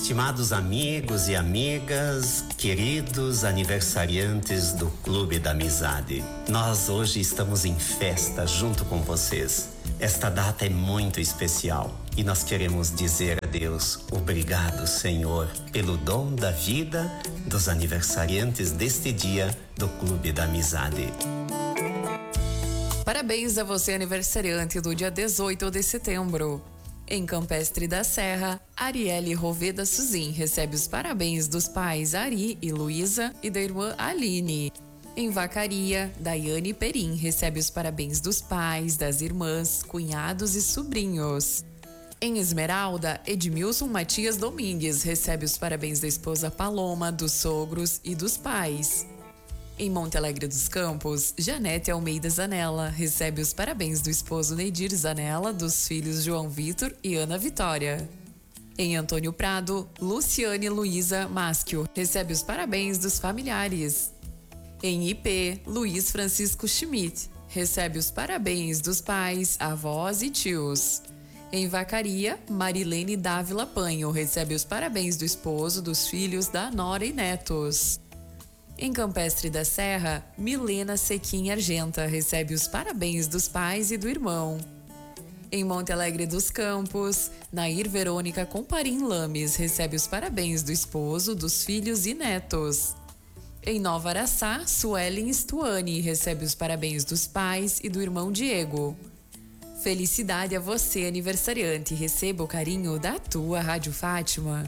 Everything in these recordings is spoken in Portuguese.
Estimados amigos e amigas, queridos aniversariantes do Clube da Amizade, nós hoje estamos em festa junto com vocês. Esta data é muito especial e nós queremos dizer a Deus obrigado, Senhor, pelo dom da vida dos aniversariantes deste dia do Clube da Amizade. Parabéns a você, aniversariante do dia 18 de setembro. Em Campestre da Serra, Arielle Roveda Suzin recebe os parabéns dos pais Ari e Luísa e da irmã Aline. Em Vacaria, Daiane Perim recebe os parabéns dos pais, das irmãs, cunhados e sobrinhos. Em Esmeralda, Edmilson Matias Domingues recebe os parabéns da esposa Paloma, dos sogros e dos pais. Em Monte Alegre dos Campos, Janete Almeida Zanella recebe os parabéns do esposo Neidir Zanella, dos filhos João Vitor e Ana Vitória. Em Antônio Prado, Luciane Luísa Maschio recebe os parabéns dos familiares. Em IP, Luiz Francisco Schmidt recebe os parabéns dos pais, avós e tios. Em Vacaria, Marilene Dávila Panho recebe os parabéns do esposo, dos filhos, da nora e netos. Em Campestre da Serra, Milena Sequim Argenta recebe os parabéns dos pais e do irmão. Em Monte Alegre dos Campos, Nair Verônica Comparim Lames recebe os parabéns do esposo, dos filhos e netos. Em Nova Araçá, Suelen Stuani recebe os parabéns dos pais e do irmão Diego. Felicidade a você, aniversariante, receba o carinho da tua Rádio Fátima.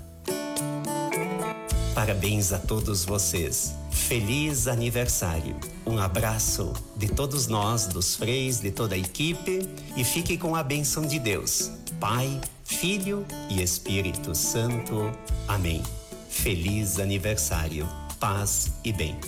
Parabéns a todos vocês. Feliz aniversário. Um abraço de todos nós, dos freis, de toda a equipe, e fique com a bênção de Deus, Pai, Filho e Espírito Santo. Amém. Feliz aniversário. Paz e bem.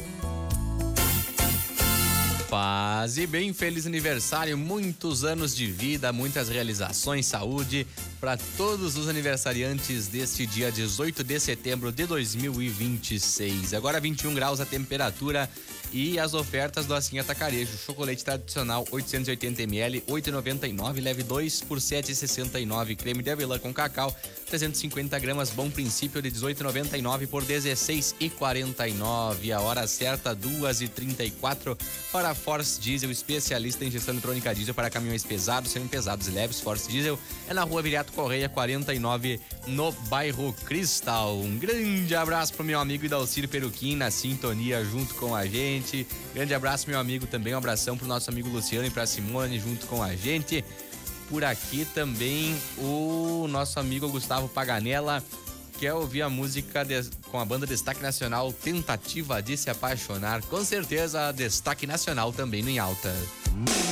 Paz e bem, feliz aniversário, muitos anos de vida, muitas realizações, saúde para todos os aniversariantes deste dia 18 de setembro de 2026. Agora 21 graus a temperatura e as ofertas do Assim Atacarejo. Chocolate tradicional 880 ml, 8,99, leve 2 por 7,69. Creme de avelã com cacau 350 gramas, Bom Princípio de 18,99 por 16,49. A hora certa 2h34 para Force Diesel, especialista em gestão eletrônica diesel para caminhões pesados, semi-pesados e leves. Force Diesel é na rua Viriato Correia 49, no bairro Cristal. Um grande abraço pro meu amigo Idalcir Peruquim na sintonia junto com a gente. Grande abraço, meu amigo, também um abração pro nosso amigo Luciano e pra Simone junto com a gente. Por aqui também o nosso amigo Gustavo Paganella quer ouvir a música com a banda Destaque Nacional, Tentativa de Se Apaixonar. Com certeza, Destaque Nacional também no Em Alta.